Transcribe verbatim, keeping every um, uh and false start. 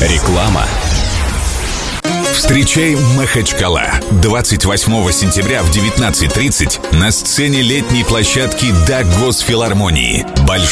Реклама. Встречай Махачкала. двадцать восьмого сентября в девятнадцать тридцать на сцене летней площадки Даггосфилармонии. Большой